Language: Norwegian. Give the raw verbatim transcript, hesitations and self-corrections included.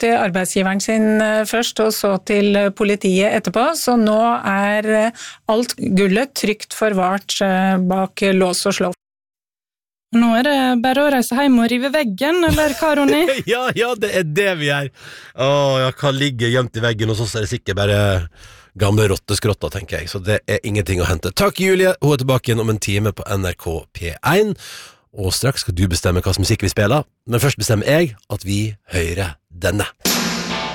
til arbeidsgiveren sin først, og så til politiet etterpå, så nå er alt gullet trygt forvart bak lås og slå. Nå er det bare å reise hjem og rive veggen, eller hva, Ronny? ja, ja, det er det vi gjør. Åh, ja, hva ligger gjemt i veggen, og så er det sikkert bare gamle rotteskrotter, tenker jeg, så det er ingenting å hente. Takk, Julie, hun er tilbake igjen om en time på N R K P én, og straks skal du bestemme hva musikk vi spiller, men først bestemmer jeg at vi hører denne.